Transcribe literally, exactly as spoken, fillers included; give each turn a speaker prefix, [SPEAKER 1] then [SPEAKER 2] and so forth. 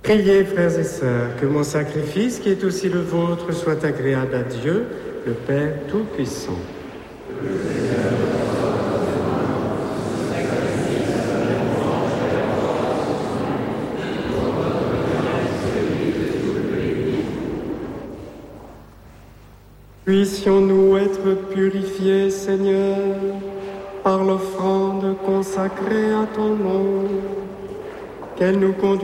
[SPEAKER 1] Priez, frères et sœurs, que mon sacrifice, qui est aussi le vôtre, soit agréable à Dieu, le Père Tout-Puissant. Puissions-nous être purifiés, Seigneur, par l'offrande consacrée à ton nom, qu'elle nous conduise